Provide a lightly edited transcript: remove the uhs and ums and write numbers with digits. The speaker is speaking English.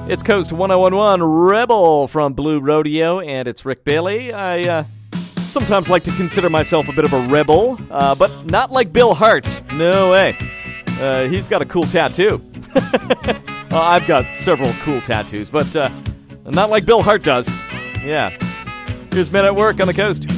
It's Coast 1011 Rebel from Blue Rodeo, and it's Rick Bailey. I sometimes like to consider myself a bit of a rebel, but not like Bill Hart. No way. He's got a cool tattoo. Well, I've got several cool tattoos, but not like Bill Hart does. Yeah. Here's Men at Work on the Coast.